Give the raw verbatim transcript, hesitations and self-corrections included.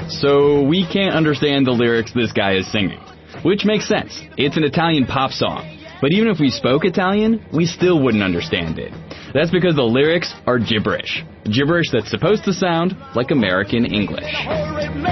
so we can't understand the lyrics this guy is singing. Which makes sense. It's an Italian pop song. But even if we spoke Italian, we still wouldn't understand it. That's because the lyrics are gibberish. Gibberish that's supposed to sound like American English.